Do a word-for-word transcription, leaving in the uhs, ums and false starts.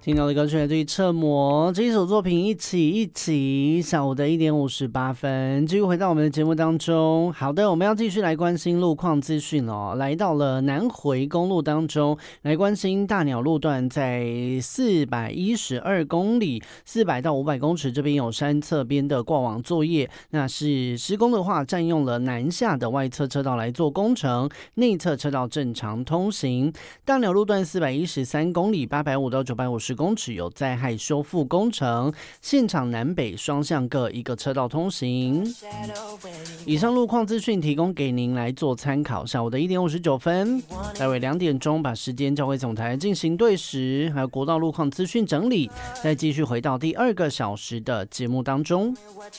听到的歌曲来自于侧模这一首作品一起一起。下午的一点五十八分，继续回到我们的节目当中。好的，我们要继续来关心路况资讯哦。来到了南回公路当中，来关心大鸟路段在四百一十二公里四百到五百公尺这边有山侧边的挂网作业，那是施工的话占用了南下的外侧车道来做工程，内侧车道正常通行。大鸟路段四百一十三公里八百五到九百五十公尺有灾害修复工程，现场南北双向各一个车道通行。以上路况资讯提供给您来做参考。下午的一点五十九分，待会两点钟把时间交回总台进行对时，还有国道路况资讯整理，再继续回到第二个小时的节目当中。